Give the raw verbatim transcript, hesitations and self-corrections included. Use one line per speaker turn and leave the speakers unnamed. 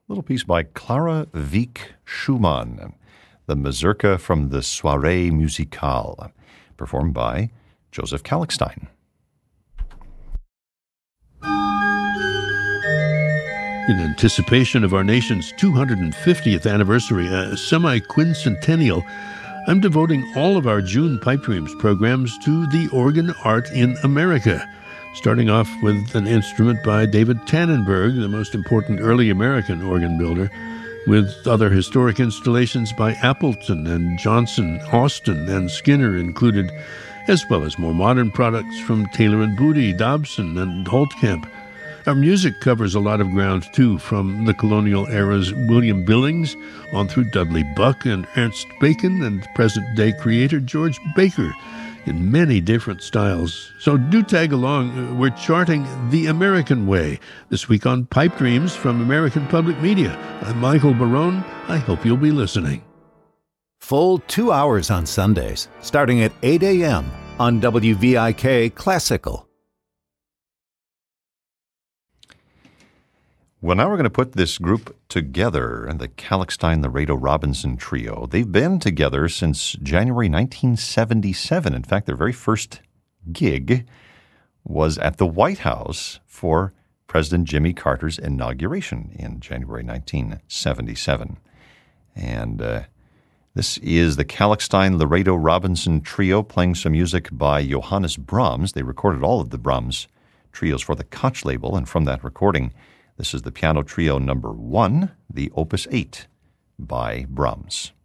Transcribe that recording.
little piece by Clara Wieck Schumann, the Mazurka from the Soirée Musicale, performed by Joseph Kalkstein.
In anticipation of our nation's two hundred fiftieth anniversary, a semi-quincentennial, I'm devoting all of our June Pipe Dreams programs to the organ art in America, starting off with an instrument by David Tannenberg, the most important early American organ builder, with other historic installations by Appleton and Johnson, Austin, and Skinner included, as well as more modern products from Taylor and Booty, Dobson, and Holtkamp. Our music covers a lot of ground, too, from the colonial era's William Billings on through Dudley Buck and Ernst Bacon and present-day creator George Baker in many different styles. So do tag along. We're charting the American way this week on Pipe Dreams from American Public Media. I'm Michael Barone. I hope you'll be listening.
Full two hours on Sundays, starting at eight a.m. on W V I K Classical.
Well, now we're going to put this group together, the Kalkstein-Laredo Robinson Trio. They've been together since January nineteen seventy-seven. In fact, their very first gig was at the White House for President Jimmy Carter's inauguration in January nineteen seventy-seven. And uh, this is the Kalkstein-Laredo Robinson Trio playing some music by Johannes Brahms. They recorded all of the Brahms trios for the Koch label, and from that recording, this is the piano trio number one, the Opus eight by Brahms.